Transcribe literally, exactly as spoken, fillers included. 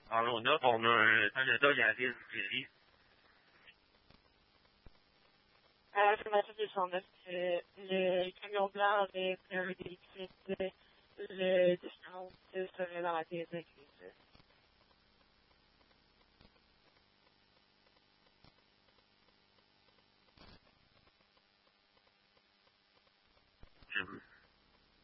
En Luna, on a un Toyota Yaris gris. Euh, c'est Mathieu deux cent neuf. Euh, le camion blanc avec un électrique, le discount serait dans la T S incluse.